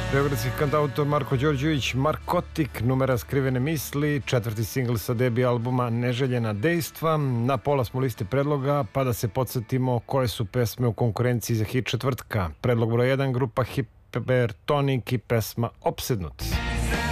Beogradski kantautor Marko Đorđević, Markotik, numera Skrivene misli, četvrti singl sa debi albuma Neželjena dejstva. Na pola smo liste predloga, pa da se podsjetimo koje su pesme u konkurenciji za hit četvrtka. Predlog broj 1, grupa Hipertonik i pesma Opsednut.